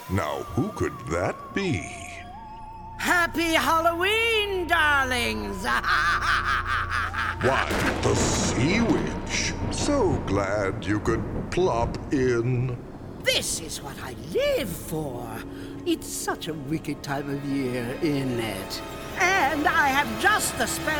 Now, who could that be? Happy Halloween, darlings! Why, the Sea Witch. So glad you could plop in. This is what I live for. It's such a wicked time of year, isn't it? And I have just the spell